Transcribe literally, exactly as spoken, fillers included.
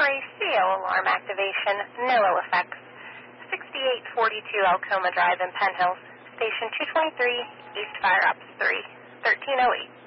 a C O alarm activation, NOAA effects. sixty-eight forty-two Alcoma Drive in Penn Hills, Station two twenty-three, East Fire Ops three, thirteen oh eight.